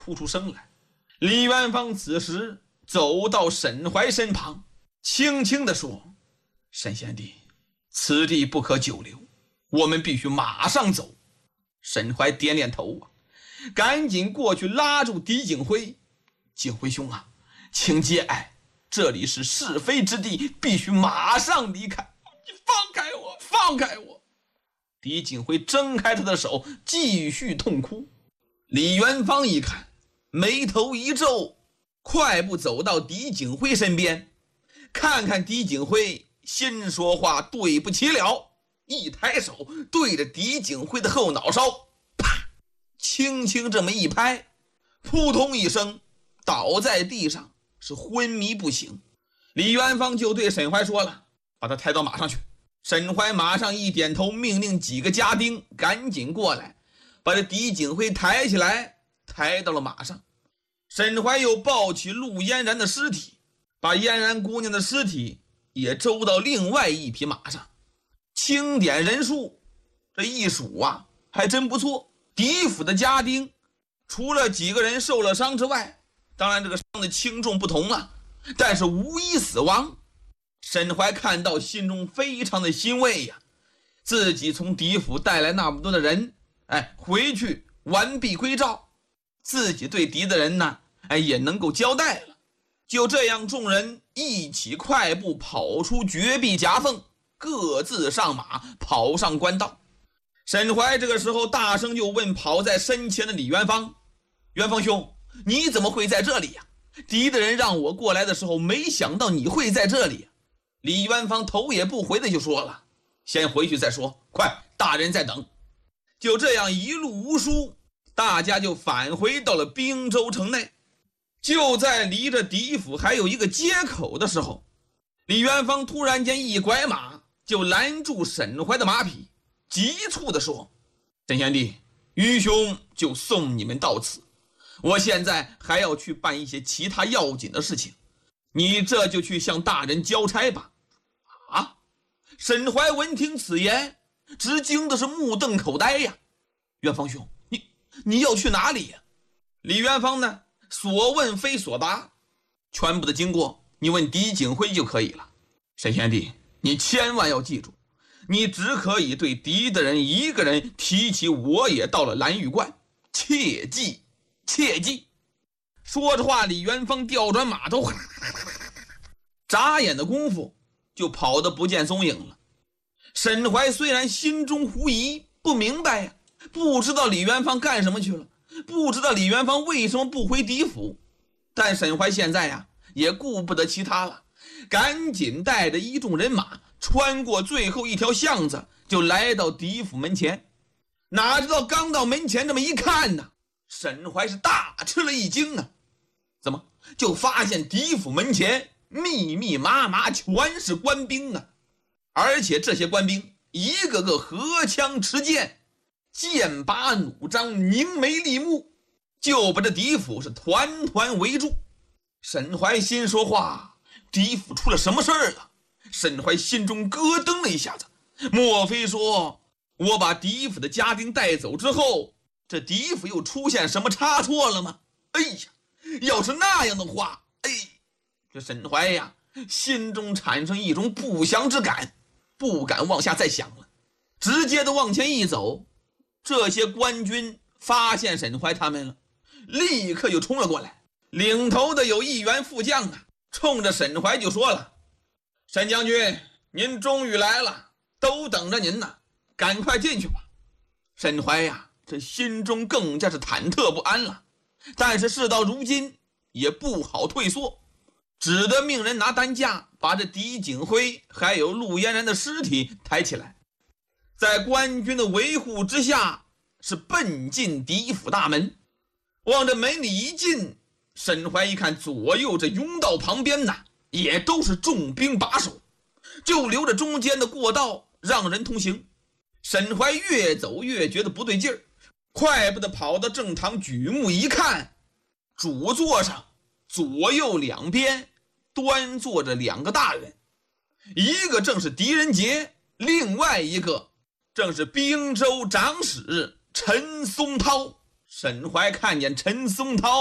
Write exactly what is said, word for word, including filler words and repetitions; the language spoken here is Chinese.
哭出声来。李元芳此时走到沈怀身旁，轻轻地说：沈贤弟，此地不可久留，我们必须马上走。沈怀点点头啊，赶紧过去拉住狄景辉：景辉兄啊，请节哀，这里是是非之地，必须马上离开。你放开我，放开我！狄景辉挣开他的手，继续痛哭。李元芳一看，眉头一皱，快步走到狄景辉身边，看看狄景辉，心说话对不起了，一抬手对着狄景辉的后脑勺，啪，轻轻这么一拍，扑通一声倒在地上，是昏迷不醒。李元芳就对沈怀说了：把他抬到马上去。沈怀马上一点头，命令几个家丁赶紧过来，把这狄景辉抬起来，抬到了马上。沈怀又抱起陆嫣然的尸体，把嫣然姑娘的尸体也周到另外一匹马上。清点人数，这一数啊，还真不错。狄府的家丁除了几个人受了伤之外，当然这个伤的轻重不同啊，但是无一死亡。沈怀看到心中非常的欣慰呀、啊，自己从狄府带来那么多的人，哎，回去完璧归赵，自己对狄的人呢，哎，也能够交代了。就这样，众人一起快步跑出绝壁夹缝，各自上马，跑上官道。沈怀这个时候大声就问跑在身前的李元芳：元芳兄，你怎么会在这里呀、啊？狄的人让我过来的时候，没想到你会在这里、啊。李元芳头也不回的就说了：先回去再说，快，大人在等。就这样一路无书，大家就返回到了滨州城内。就在离着狄府还有一个街口的时候，李元芳突然间一拐马，就拦住沈怀的马匹，急促地说：沈贤弟，愚兄就送你们到此，我现在还要去办一些其他要紧的事情，你这就去向大人交差吧。啊！沈怀闻听此言，直惊的是目瞪口呆呀。元芳兄，你你要去哪里呀？李元芳呢，所问非所答，全部的经过你问狄景辉就可以了。沈贤弟，你千万要记住，你只可以对狄的人一个人提起我也到了蓝玉观，切记切记。说着话，李元芳调转马头，眨眼的功夫就跑得不见踪影了。沈怀虽然心中狐疑，不明白呀，不知道李元芳干什么去了，不知道李元芳为什么不回狄府，但沈怀现在呀也顾不得其他了，赶紧带着一众人马穿过最后一条巷子，就来到狄府门前。哪知道刚到门前这么一看呢，沈怀是大吃了一惊啊！怎么就发现狄府门前密密麻麻全是官兵啊，而且这些官兵一个个荷枪持剑，剑拔弩张，凝眉立目，就把这狄府是团团围住。沈怀心说话，狄府出了什么事儿了？沈怀心中咯噔了一下子，莫非说我把狄府的家丁带走之后，这狄府又出现什么差错了吗？哎呀，要是那样的话，哎，这沈怀呀心中产生一种不祥之感，不敢往下再想了，直接的往前一走。这些官军发现沈怀他们了，立刻就冲了过来。领头的有一员副将啊，冲着沈怀就说了：沈将军，您终于来了，都等着您呢，赶快进去吧。沈怀呀这心中更加是忐忑不安了，但是事到如今也不好退缩，只得命人拿担架把这狄景辉还有陆嫣然的尸体抬起来，在官军的维护之下是奔进狄府大门。往这门里一进，沈怀一看左右这甬道旁边呐也都是重兵把守，就留着中间的过道让人通行。沈怀越走越觉得不对劲儿，快步的跑到正堂举目一看，主座上左右两边端坐着两个大人，一个正是狄仁杰，另外一个正是滨州长史陈松涛。 沈怀看见陈松涛